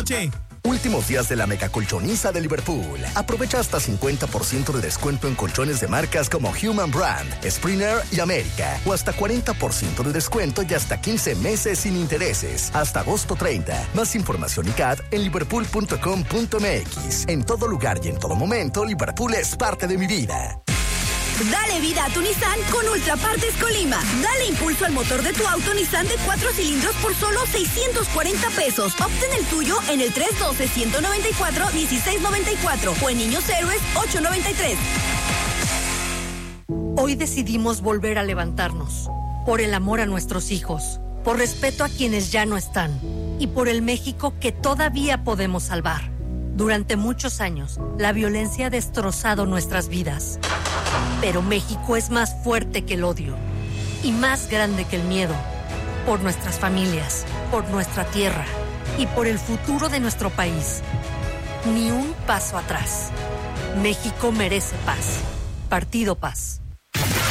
noche. Últimos días de la mega colchoniza de Liverpool. Aprovecha hasta 50% de descuento en colchones de marcas como Human Brand, Springer y América. O hasta 40% de descuento y hasta 15 meses sin intereses. Hasta agosto 30. Más información y CAD en liverpool.com.mx. En todo lugar y en todo momento, Liverpool es parte de mi vida. Dale vida a tu Nissan con Ultrapartes Colima. Dale impulso al motor de tu auto Nissan de 4 cilindros por solo 640 pesos. Obtén el tuyo en el 312-194-1694 o en Niños Héroes 893. Hoy decidimos volver a levantarnos. Por el amor a nuestros hijos, por respeto a quienes ya no están y por el México que todavía podemos salvar. Durante muchos años, la violencia ha destrozado nuestras vidas. Pero México es más fuerte que el odio y más grande que el miedo. Por nuestras familias, por nuestra tierra y por el futuro de nuestro país. Ni un paso atrás. México merece paz. Partido Paz.